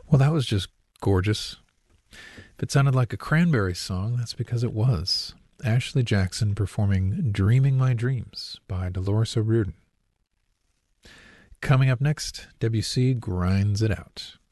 Well, that was just gorgeous. If it sounded like a Cranberries song, that's because it was. Ashley Jackson performing Dreaming My Dreams by Dolores O'Riordan. Coming up next, Debussy grinds it out.